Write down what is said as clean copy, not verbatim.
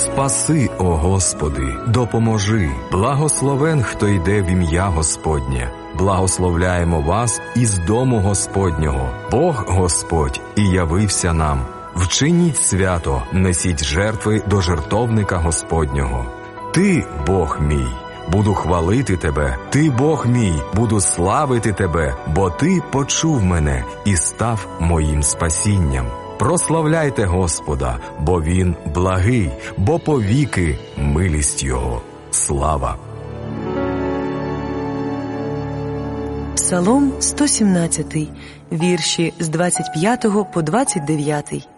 Спаси, о Господи, допоможи. Благословен, хто йде в ім'я Господнє. Благословляємо вас із дому Господнього. Бог Господь і явився нам. Вчиніть свято, несіть жертви до жертовника Господнього. Ти, Бог мій, буду хвалити Тебе, Ти, Бог мій, буду славити Тебе, бо Ти почув мене і став моїм спасінням. Прославляйте Господа, бо Він благий, бо повіки милість Його. Слава! Псалом 117, вірші з 25 по 29.